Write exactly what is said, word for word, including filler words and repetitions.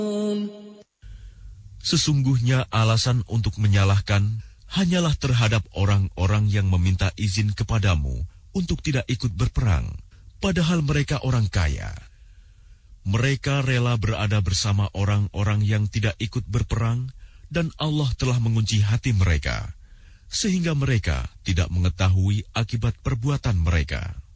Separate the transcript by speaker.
Speaker 1: Sesungguhnya alasan untuk menyalahkan hanyalah terhadap orang-orang yang meminta izin kepadamu untuk tidak ikut berperang, padahal mereka orang kaya. Mereka rela berada bersama orang-orang yang tidak ikut berperang, dan Allah telah mengunci hati mereka, sehingga mereka tidak mengetahui akibat perbuatan mereka.